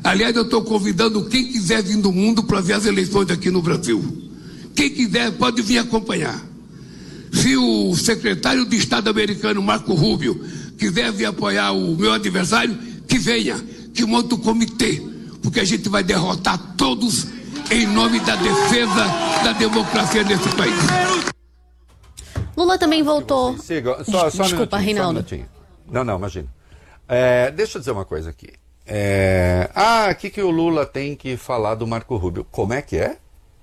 Aliás, eu estou convidando quem quiser vir do mundo para ver as eleições aqui no Brasil. Quem quiser pode vir acompanhar. Se o secretário de Estado americano, Marco Rubio, quiser vir apoiar o meu adversário, que venha, que monte um comitê, porque a gente vai derrotar todos em nome da defesa da democracia nesse país. Lula também voltou. Só Desculpa, Reinaldo. Não, imagina. Deixa eu dizer uma coisa aqui. O que o Lula tem que falar do Marco Rubio? Como é que é?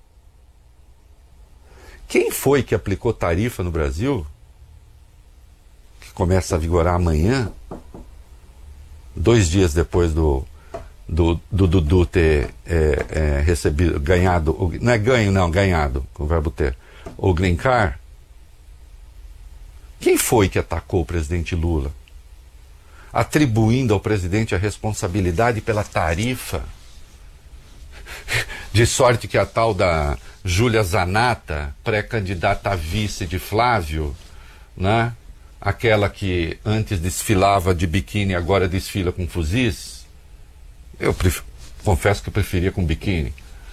Quem foi que aplicou tarifa no Brasil, que começa a vigorar amanhã, 2 dias depois do Dudu ter ganhado, não é ganho não, ganhado, com o verbo ter, o Green Card? Quem foi que atacou o presidente Lula, atribuindo ao presidente a responsabilidade pela tarifa? De sorte que a tal da Júlia Zanata, pré-candidata a vice de Flávio, né? Aquela que antes desfilava de biquíni, agora desfila com fuzis. Eu confesso que eu preferia com biquíni.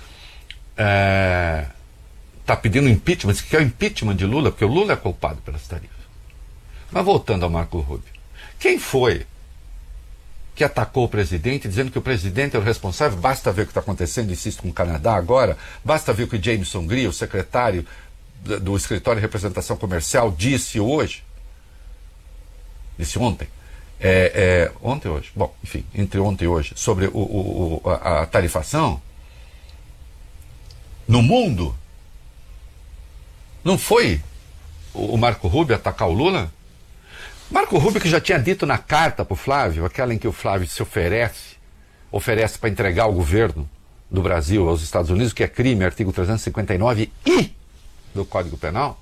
Está pedindo impeachment, diz que quer o impeachment de Lula, porque o Lula é culpado pelas tarifas. Mas voltando ao Marco Rubio, quem foi que atacou o presidente, dizendo que o presidente é o responsável? Basta ver o que está acontecendo, insisto, com o Canadá agora, basta ver o que Jameson Gray, o secretário do Escritório de Representação Comercial, disse hoje, disse ontem, ontem ou hoje? Bom, enfim, entre ontem e hoje, sobre a tarifação no mundo. Não foi o Marco Rubio atacar o Lula? Marco Rubio, que já tinha dito na carta para o Flávio, aquela em que o Flávio se oferece para entregar o governo do Brasil aos Estados Unidos, que é crime, artigo 359-I do Código Penal.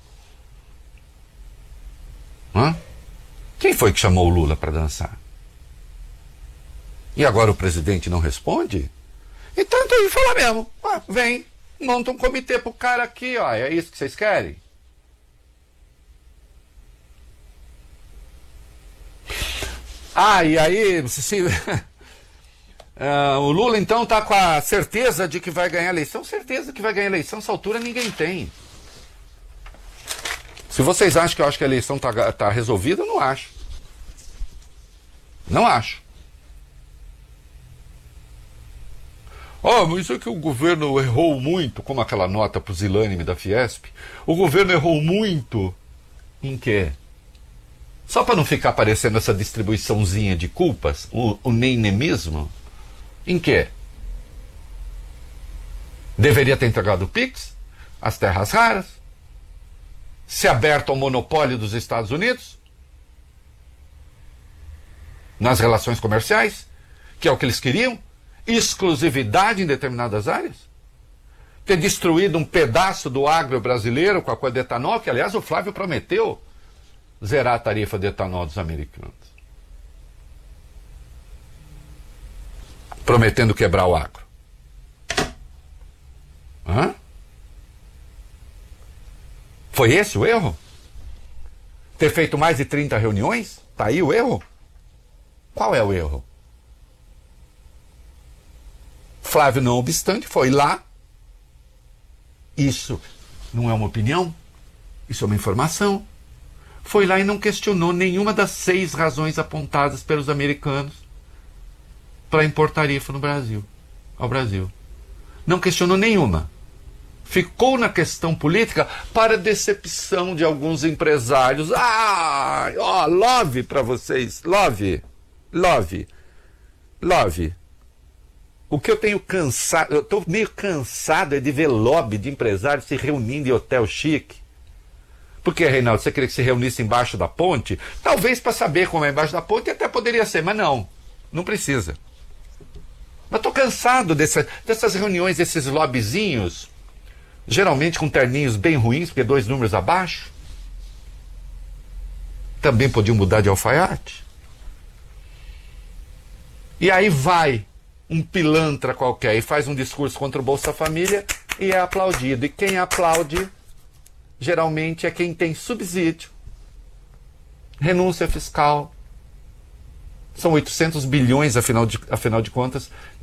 Quem foi que chamou o Lula para dançar? E agora o presidente não responde? Então tem que falar mesmo. Vem, monta um comitê pro cara aqui, ó. É isso que vocês querem? E aí, o Lula então está com a certeza de que vai ganhar a eleição. Certeza que vai ganhar a eleição, essa altura ninguém tem. Se vocês acham que eu acho que a eleição tá resolvida, eu não acho. Não acho. Mas isso é que o governo errou muito, como aquela nota para o Zilânime da Fiesp. O governo errou muito em quê? Só para não ficar aparecendo essa distribuiçãozinha de culpas, o neynemismo, em quê? Deveria ter entregado o PIX, as terras raras, se aberto ao monopólio dos Estados Unidos, nas relações comerciais, que é o que eles queriam, exclusividade em determinadas áreas, ter destruído um pedaço do agro brasileiro com a coisa de etanol, que aliás o Flávio prometeu zerar a tarifa de etanol dos americanos, prometendo quebrar o agro. Foi esse o erro? Ter feito mais de 30 reuniões? Tá aí o erro? Qual é o erro? Flávio, não obstante, foi lá. Isso não é uma opinião, isso é uma informação. Foi lá e não questionou nenhuma das 6 razões apontadas pelos americanos para impor tarifa no Brasil, ao Brasil. Não questionou nenhuma. Ficou na questão política para decepção de alguns empresários. Love para vocês. Love. O que eu tenho cansado, eu estou meio cansado de ver lobby de empresários se reunindo em hotel chique. Por que, Reinaldo? Você queria que se reunisse embaixo da ponte? Talvez para saber como é embaixo da ponte até poderia ser, mas não precisa. Mas estou cansado dessas reuniões, desses lobbyzinhos, geralmente com terninhos bem ruins, porque 2 números abaixo. Também podiam mudar de alfaiate. E aí vai um pilantra qualquer e faz um discurso contra o Bolsa Família e é aplaudido. E quem aplaude geralmente é quem tem subsídio, renúncia fiscal. São 800 bilhões, afinal de contas,